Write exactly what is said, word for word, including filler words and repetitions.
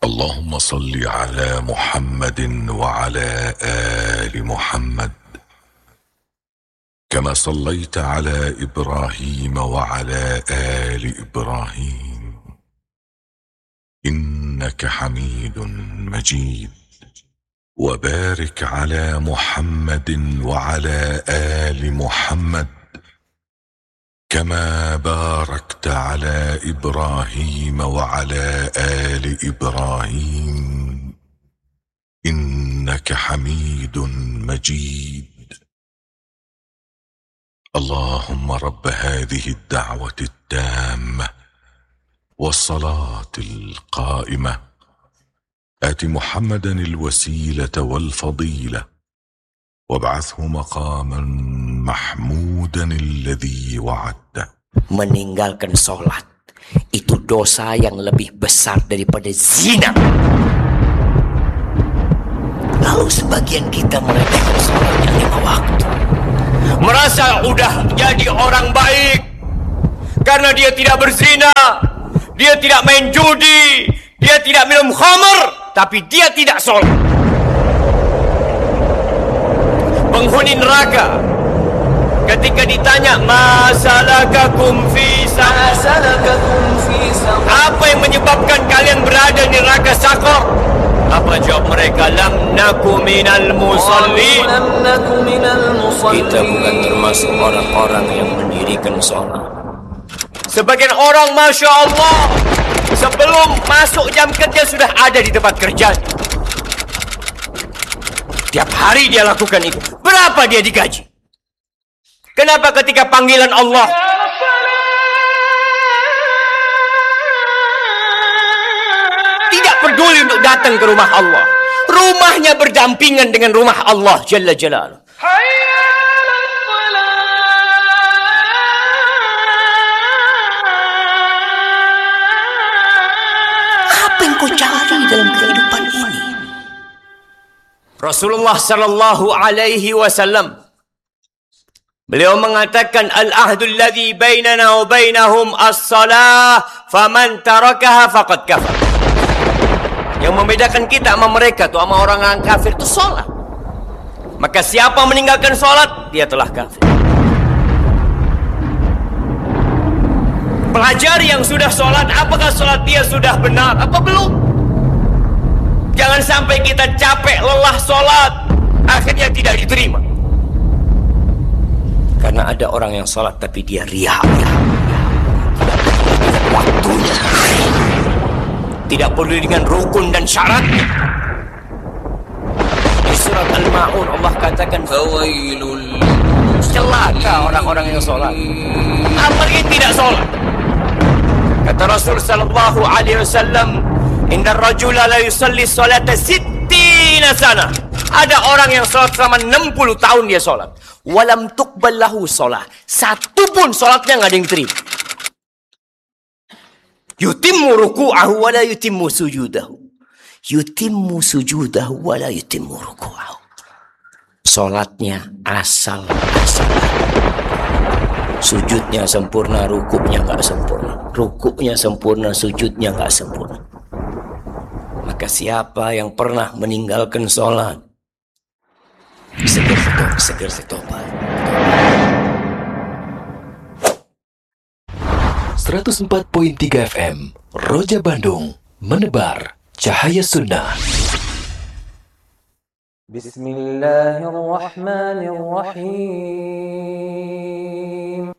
اللهم صل على محمد وعلى آل محمد كما صليت على إبراهيم وعلى آل إبراهيم إنك حميد مجيد. وبارك على محمد وعلى آل محمد كما باركت على إبراهيم وعلى آل إبراهيم إنك حميد مجيد. اللهم رب هذه الدعوة التامة والصلاة القائمة آت محمدا الوسيلة والفضيلة وابعثه مقاما محمودا الذي وعدته. Meninggalkan sholat itu dosa yang lebih besar daripada zina. Lalu sebagian kita meremehkan sholatnya lima waktu, merasa udah jadi orang baik karena dia tidak berzina, dia tidak main judi, dia tidak minum khamr, tapi dia tidak sholat. Penghuni neraka ketika ditanya masalakakum fi saqar, apa yang menyebabkan kalian berada di neraka Saqar? Apa jawab mereka? Lam naku minal musallin. Kita bukan termasuk orang-orang yang mendirikan sholat. Sebagian orang Masya Allah sebelum masuk jam kerja sudah ada di tempat kerja. Tiap hari dia lakukan itu. Berapa dia digaji? Kenapa ketika panggilan Allah tidak peduli untuk datang ke rumah Allah? Rumahnya berdampingan dengan rumah Allah Jalla Jalaluh. Apa yang kau cari dalam kehidupan ini? Rasulullah sallallahu alaihi wasallam beliau mengatakan al-ahdu alladhi bainana wa bainahum as-salah faman tarakaha faqad kafar. Yang membedakan kita sama mereka tuh sama orang-orang kafir itu salat. Maka siapa meninggalkan salat dia telah kafir. Pelajari yang sudah salat, apakah salat dia sudah benar apa belum? Jangan sampai kita capek lelah sholat akhirnya tidak diterima. Karena ada orang yang sholat tapi dia riya. Waktunya tidak perlu dengan rukun dan syaratnya. Di surat Al-Ma'un Allah katakan fawailul, celaka orang-orang yang sholat apalagi tidak sholat. Kata Rasul sallallahu alaihi wasallam, inna rajula la yusalli salata sittina sana. Ada orang yang sholat selama enam puluh tahun dia sholat. Walam tuqbal lahu sholat. Satu pun sholatnya nggak ada yang terima. Yutimmu ruku'ahu wa la yutimmu sujudahu. Yutimmu sujudahu wa la yutimmu ruku'ahu. Sholatnya asal-asalan. Sujudnya sempurna, rukuknya nggak sempurna. Rukuknya sempurna, sujudnya nggak sempurna. Maka siapa yang pernah meninggalkan sholat, segera tobat, segera tobat. seratus empat koma tiga F M Roja Bandung, menebar cahaya sunnah. Bismillahirrahmanirrahim.